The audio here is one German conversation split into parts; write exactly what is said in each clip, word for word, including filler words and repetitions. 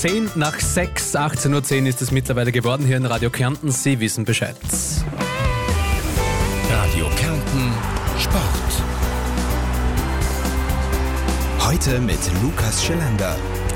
zehn nach sechs, achtzehn Uhr zehn ist es mittlerweile geworden hier in Radio Kärnten. Sie wissen Bescheid. Radio Kärnten Sport. Heute mit Lukas Schelander.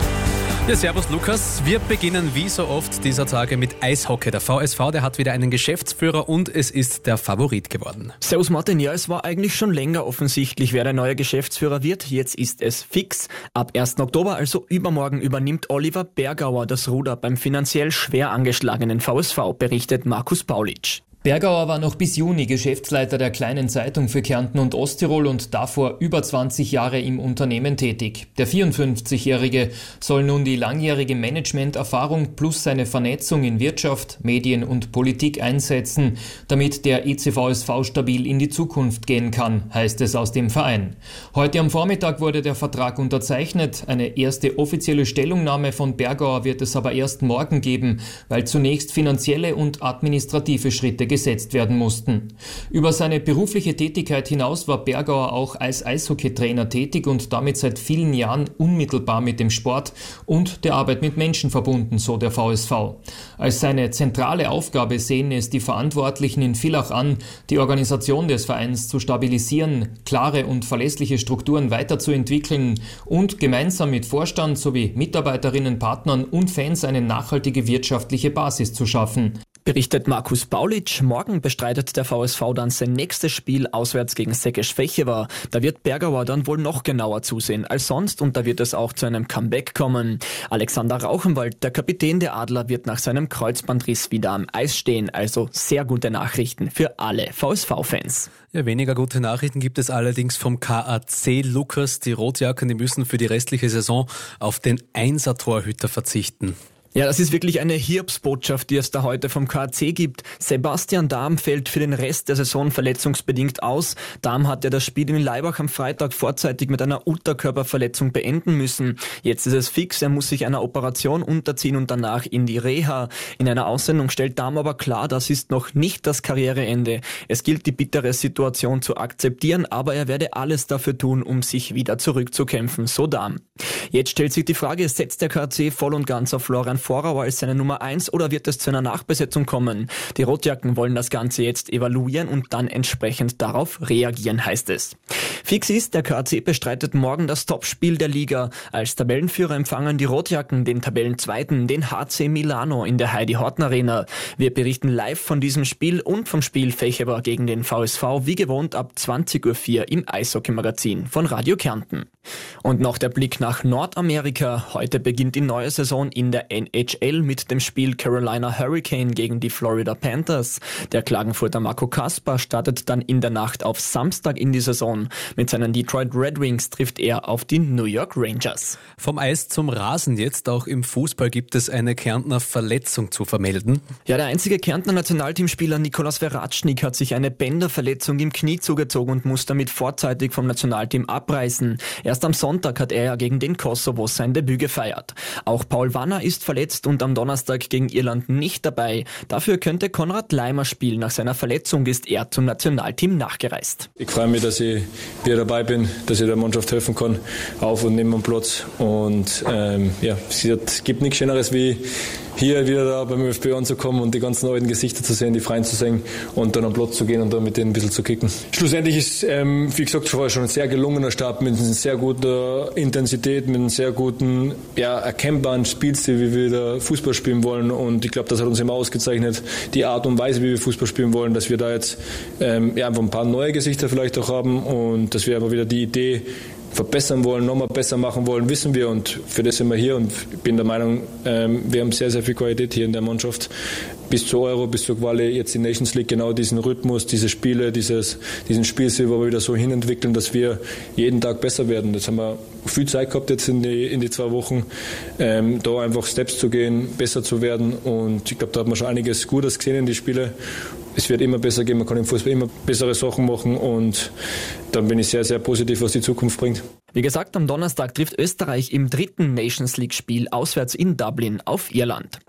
Ja, servus Lukas. Wir beginnen wie so oft dieser Tage mit Eishockey. Der V S V, der hat wieder einen Geschäftsführer und es ist der Favorit geworden. Servus Martin, ja, es war eigentlich schon länger offensichtlich, wer der neue Geschäftsführer wird. Jetzt ist es fix. Ab ersten Oktober, also übermorgen, übernimmt Oliver Bergauer das Ruder beim finanziell schwer angeschlagenen V S V, berichtet Markus Paulitsch. Bergauer war noch bis Juni Geschäftsleiter der kleinen Zeitung für Kärnten und Osttirol und davor über zwanzig Jahre im Unternehmen tätig. Der vierundfünfzigjährige soll nun die langjährige Managementerfahrung plus seine Vernetzung in Wirtschaft, Medien und Politik einsetzen, damit der E C V S V stabil in die Zukunft gehen kann, heißt es aus dem Verein. Heute am Vormittag wurde der Vertrag unterzeichnet. Eine erste offizielle Stellungnahme von Bergauer wird es aber erst morgen geben, weil zunächst finanzielle und administrative Schritte gesetzt werden mussten. Über seine berufliche Tätigkeit hinaus war Bergauer auch als Eishockeytrainer tätig und damit seit vielen Jahren unmittelbar mit dem Sport und der Arbeit mit Menschen verbunden, so der V S V. Als seine zentrale Aufgabe sehen es die Verantwortlichen in Villach an, die Organisation des Vereins zu stabilisieren, klare und verlässliche Strukturen weiterzuentwickeln und gemeinsam mit Vorstand sowie Mitarbeiterinnen, Partnern und Fans eine nachhaltige wirtschaftliche Basis zu schaffen. Berichtet Markus Paulitsch. Morgen bestreitet der V S V dann sein nächstes Spiel auswärts gegen Segeş Fehérvár. Da wird Bergauer dann wohl noch genauer zusehen als sonst und da wird es auch zu einem Comeback kommen. Alexander Rauchenwald, der Kapitän der Adler, wird nach seinem Kreuzbandriss wieder am Eis stehen. Also sehr gute Nachrichten für alle V S V-Fans. Ja, weniger gute Nachrichten gibt es allerdings vom K A C. Lukas, die Rotjacken, die müssen für die restliche Saison auf den Einser-Torhüter verzichten. Ja, das ist wirklich eine Hiobsbotschaft, die es da heute vom K A C gibt. Sebastian Dahm fällt für den Rest der Saison verletzungsbedingt aus. Dahm hat ja das Spiel in Laibach am Freitag vorzeitig mit einer Unterkörperverletzung beenden müssen. Jetzt ist es fix, er muss sich einer Operation unterziehen und danach in die Reha. In einer Aussendung stellt Dahm aber klar, das ist noch nicht das Karriereende. Es gilt, die bittere Situation zu akzeptieren, aber er werde alles dafür tun, um sich wieder zurückzukämpfen, so Dahm. Jetzt stellt sich die Frage, setzt der K A C voll und ganz auf Florian Vorauer als seine Nummer eins oder wird es zu einer Nachbesetzung kommen? Die Rotjacken wollen das Ganze jetzt evaluieren und dann entsprechend darauf reagieren, heißt es. Fix ist, der K A C bestreitet morgen das Topspiel der Liga. Als Tabellenführer empfangen die Rotjacken den Tabellenzweiten, den H C Milano in der Heidi-Horten-Arena. Wir berichten live von diesem Spiel und vom Spiel Fehérvár gegen den V S V, wie gewohnt ab zwanzig Uhr vier im Eishockey-Magazin von Radio Kärnten. Und noch der Blick nach Nordamerika. Heute beginnt die neue Saison in der N H L mit dem Spiel Carolina Hurricane gegen die Florida Panthers. Der Klagenfurter Marco Kasper startet dann in der Nacht auf Samstag in die Saison. Mit seinen Detroit Red Wings trifft er auf die New York Rangers. Vom Eis zum Rasen jetzt. Auch im Fußball gibt es eine Kärntner Verletzung zu vermelden. Ja, der einzige Kärntner Nationalteamspieler Nikolaus Veratschnik hat sich eine Bänderverletzung im Knie zugezogen und muss damit vorzeitig vom Nationalteam abreisen. Erst am Sonntag hat er ja gegen den Kosovo sein Debüt gefeiert. Auch Paul Wanner ist verletzt und am Donnerstag gegen Irland nicht dabei. Dafür könnte Konrad Leimer spielen. Nach seiner Verletzung ist er zum Nationalteam nachgereist. Ich freue mich, dass ich wieder dabei bin, dass ich der Mannschaft helfen kann, auf und neben dem Platz. Und ähm, ja, es gibt nichts Schöneres wie hier wieder da beim ÖFB anzukommen und die ganzen alten Gesichter zu sehen, die Freien zu sehen und dann am Platz zu gehen und dann mit denen ein bisschen zu kicken. Schlussendlich ist, ähm, wie gesagt, vorher schon ein sehr gelungener Start mit einer sehr guten Intensität, mit einem sehr guten, ja, erkennbaren Spielstil, wie wir da Fußball spielen wollen. Und ich glaube, das hat uns immer ausgezeichnet, die Art und Weise, wie wir Fußball spielen wollen, dass wir da jetzt ähm, ja, einfach ein paar neue Gesichter vielleicht auch haben und dass wir einfach wieder die Idee verbessern wollen, nochmal besser machen wollen, wissen wir und für das sind wir hier und ich bin der Meinung, ähm, wir haben sehr, sehr viel Qualität hier in der Mannschaft. Bis zur Euro, bis zur Quali, jetzt die Nations League, genau diesen Rhythmus, diese Spiele, dieses, diesen Spielstil, wo wir wieder so hinentwickeln, dass wir jeden Tag besser werden. Das haben wir viel Zeit gehabt jetzt in die, in die zwei Wochen, ähm, da einfach Steps zu gehen, besser zu werden und ich glaube, da hat man schon einiges Gutes gesehen in die Spiele. Es wird immer besser gehen, man kann im Fußball immer bessere Sachen machen und dann bin ich sehr, sehr positiv, was die Zukunft bringt. Wie gesagt, am Donnerstag trifft Österreich im dritten Nations League Spiel auswärts in Dublin auf Irland.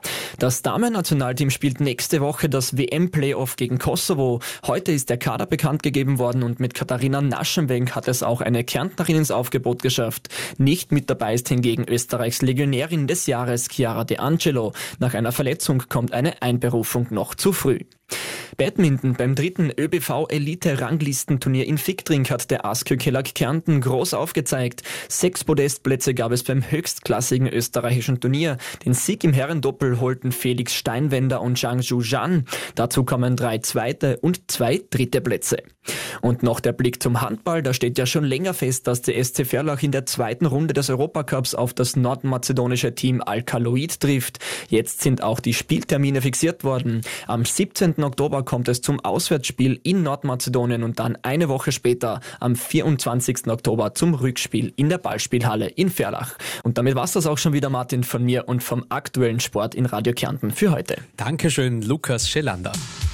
Das Damen-Nationalteam spielt nächste Woche das W M-Playoff gegen Kosovo. Heute ist der Kader bekannt gegeben worden und mit Katharina Naschenwenk hat es auch eine Kärntnerin ins Aufgebot geschafft. Nicht mit dabei ist hingegen Österreichs Legionärin des Jahres Chiara De Angelo. Nach einer Verletzung kommt eine Einberufung noch zu früh. Badminton. Beim dritten ÖBV-Elite-Ranglistenturnier in Ficktrink hat der ASKÖ Kelag Kärnten groß aufgezeigt. Sechs Podestplätze gab es beim höchstklassigen österreichischen Turnier. Den Sieg im Herrendoppel holten Felix Steinwender und Zhang Zhuzhan. Dazu kommen drei zweite und zwei dritte Plätze. Und noch der Blick zum Handball. Da steht ja schon länger fest, dass der S C Verlach in der zweiten Runde des Europacups auf das nordmazedonische Team Alkaloid trifft. Jetzt sind auch die Spieltermine fixiert worden. Am siebzehnten Oktober kommt es zum Auswärtsspiel in Nordmazedonien und dann eine Woche später, am vierundzwanzigsten Oktober, zum Rückspiel in der Ballspielhalle in Verlach. Und damit war's das auch schon wieder, Martin, von mir und vom aktuellen Sport in Radio Kärnten für heute. Dankeschön, Lukas Schelander.